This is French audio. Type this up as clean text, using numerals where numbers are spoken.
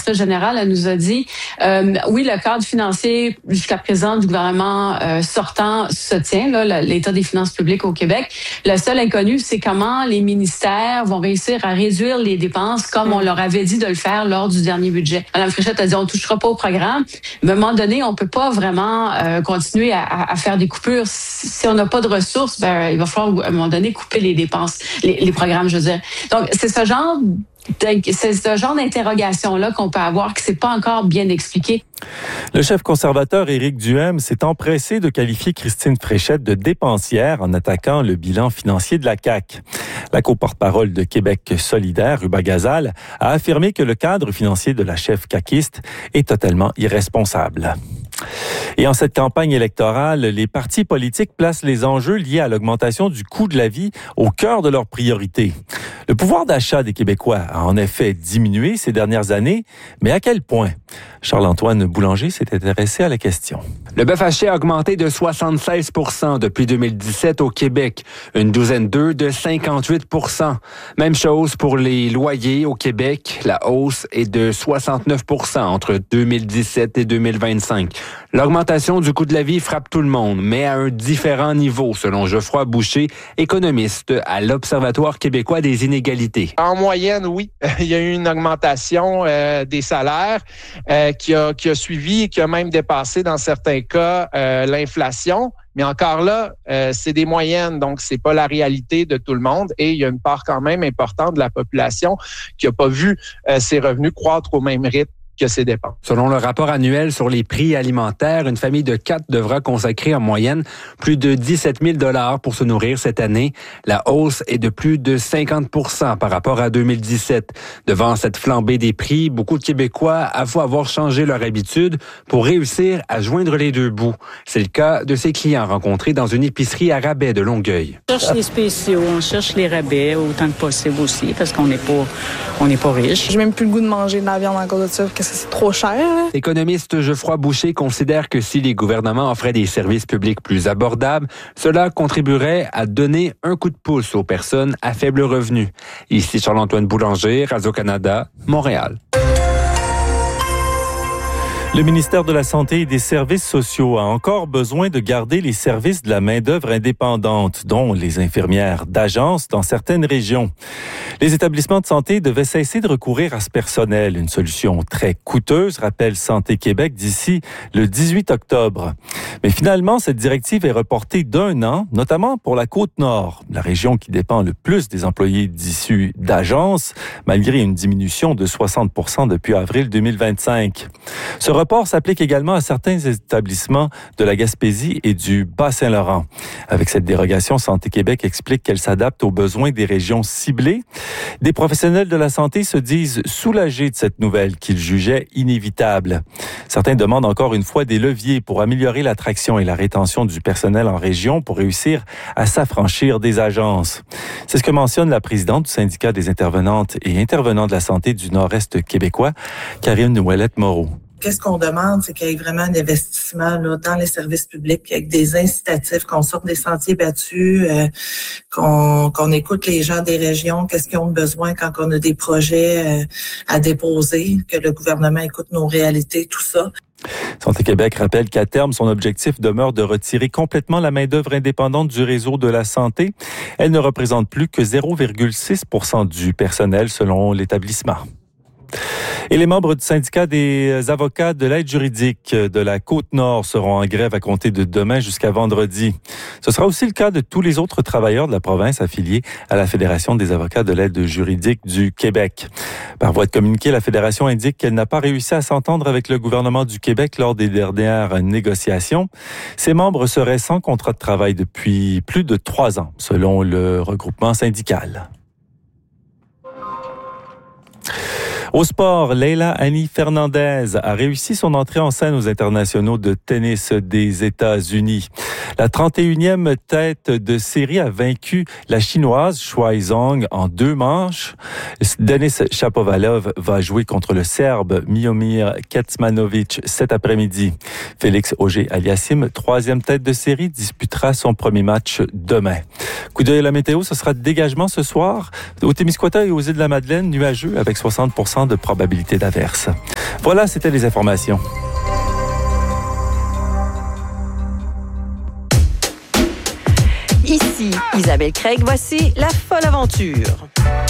directrice générale, elle nous a dit, oui, le cadre financier jusqu'à présent du gouvernement sortant se tient, là, l'état des finances publiques au Québec. Le seul inconnu, c'est comment les ministères vont réussir à réduire les dépenses comme on leur avait dit de le faire lors du dernier budget. Mme Fréchette a dit, on ne touchera pas au programme. Mais à un moment donné, on ne peut pas vraiment continuer à faire des coupures. Si on n'a pas de ressources, il va falloir à un moment donné couper les dépenses, les programmes, je veux dire. Donc, c'est ce genre d'interrogation-là qu'on peut avoir qui ne s'est pas encore bien expliqué. Le chef conservateur Éric Duhaime s'est empressé de qualifier Christine Fréchette de dépensière en attaquant le bilan financier de la CAQ. La co-porte-parole de Québec solidaire, Ruba Gazal, a affirmé que le cadre financier de la chef caquiste est totalement irresponsable. Et en cette campagne électorale, les partis politiques placent les enjeux liés à l'augmentation du coût de la vie au cœur de leurs priorités. Le pouvoir d'achat des Québécois a en effet diminué ces dernières années, mais à quel point? Charles-Antoine Boulanger s'est intéressé à la question. Le bœuf haché a augmenté de 76 % depuis 2017 au Québec, une douzaine d'œufs de 58 %. Même chose pour les loyers au Québec, la hausse est de 69 % entre 2017 et 2025. L'augmentation du coût de la vie frappe tout le monde, mais à un différent niveau, selon Geoffroy Boucher, économiste à l'Observatoire québécois des inégalités. En moyenne, oui, il y a eu une augmentation des salaires qui a suivi et qui a même dépassé dans certains cas l'inflation. Mais encore là, c'est des moyennes, donc c'est pas la réalité de tout le monde. Et il y a une part quand même importante de la population qui n'a pas vu ses revenus croître au même rythme que ses dépenses. Selon le rapport annuel sur les prix alimentaires, une famille de 4 devra consacrer en moyenne plus de 17 000 $ pour se nourrir cette année. La hausse est de plus de 50 % par rapport à 2017. Devant cette flambée des prix, beaucoup de Québécois avouent avoir changé leur habitude pour réussir à joindre les deux bouts. C'est le cas de ces clients rencontrés dans une épicerie à rabais de Longueuil. On cherche les spéciaux, on cherche les rabais autant que possible aussi parce qu'on n'est pas riche. J'ai même plus le goût de manger de la viande en cause de ça. C'est trop cher. L'économiste Geoffroy Boucher considère que si les gouvernements offraient des services publics plus abordables, cela contribuerait à donner un coup de pouce aux personnes à faible revenu. Ici Charles-Antoine Boulanger, Radio-Canada, Montréal. Le ministère de la Santé et des Services sociaux a encore besoin de garder les services de la main-d'œuvre indépendante, dont les infirmières d'agence dans certaines régions. Les établissements de santé devaient cesser de recourir à ce personnel, une solution très coûteuse, rappelle Santé Québec, d'ici le 18 octobre. Mais finalement, cette directive est reportée d'1 an, notamment pour la Côte-Nord, la région qui dépend le plus des employés issus d'agences, malgré une diminution de 60 % depuis avril 2025. Ce report s'applique également à certains établissements de la Gaspésie et du Bas-Saint-Laurent. Avec cette dérogation, Santé Québec explique qu'elle s'adapte aux besoins des régions ciblées. Des professionnels de la santé se disent soulagés de cette nouvelle qu'ils jugeaient inévitable. Certains demandent encore une fois des leviers pour améliorer l'attraction et la rétention du personnel en région pour réussir à s'affranchir des agences. C'est ce que mentionne la présidente du syndicat des intervenantes et intervenants de la santé du Nord-Est québécois, Karine Ouellette-Moreau. Qu'est-ce qu'on demande, c'est qu'il y ait vraiment un investissement là, dans les services publics, avec des incitatifs, qu'on sorte des sentiers battus, qu'on écoute les gens des régions, qu'est-ce qu'ils ont besoin quand on a des projets à déposer, que le gouvernement écoute nos réalités, tout ça. Santé Québec rappelle qu'à terme, son objectif demeure de retirer complètement la main-d'œuvre indépendante du réseau de la santé. Elle ne représente plus que 0,6 % du personnel selon l'établissement. Et les membres du syndicat des avocats de l'aide juridique de la Côte-Nord seront en grève à compter de demain jusqu'à vendredi. Ce sera aussi le cas de tous les autres travailleurs de la province affiliés à la Fédération des avocats de l'aide juridique du Québec. Par voie de communiqué, la Fédération indique qu'elle n'a pas réussi à s'entendre avec le gouvernement du Québec lors des dernières négociations. Ses membres seraient sans contrat de travail depuis plus de 3 ans, selon le regroupement syndical. Au sport, Leila Annie Fernandez a réussi son entrée en scène aux internationaux de tennis des États-Unis. La 31e tête de série a vaincu la Chinoise Shuai Zhang en 2 manches. Denis Shapovalov va jouer contre le Serbe Miomir Kecmanovic cet après-midi. Félix Auger-Aliassime, 3e tête de série, disputera son premier match demain. Coup d'œil à la météo, ce sera dégagement ce soir. Au Témiscouata et aux îles de la Madeleine, nuageux avec 60 % 50% de probabilité d'averse. Voilà, c'était les informations. Ici Isabelle Craig, voici La Folle Aventure.